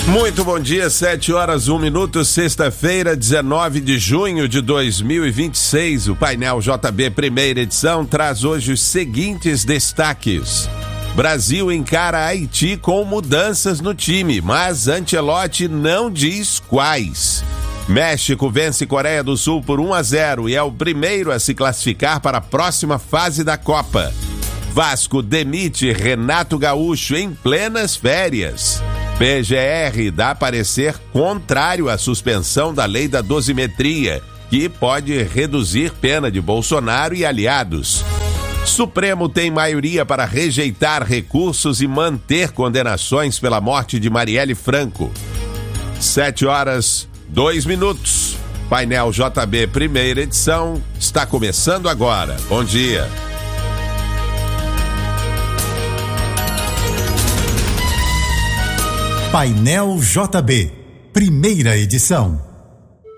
Muito bom dia, 7h01, sexta-feira, 19 de junho de 2026. O Painel JB primeira edição traz hoje os seguintes destaques. Brasil encara Haiti com mudanças no time, mas Ancelotti não diz quais. México vence Coreia do Sul por 1-0 e é o primeiro a se classificar para a próxima fase da Copa. Vasco demite Renato Gaúcho em plenas férias. PGR dá parecer contrário à suspensão da lei da dosimetria, que pode reduzir pena de Bolsonaro e aliados. Supremo tem maioria para rejeitar recursos e manter condenações pela morte de Marielle Franco. 7h02. Painel JB primeira edição está começando agora. Bom dia. Painel JB, primeira edição.